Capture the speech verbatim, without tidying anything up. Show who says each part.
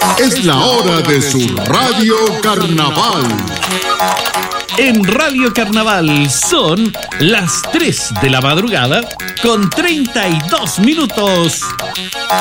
Speaker 1: Es la hora de su Radio Carnaval.
Speaker 2: En Radio Carnaval son las tres de la madrugada con treinta y dos minutos.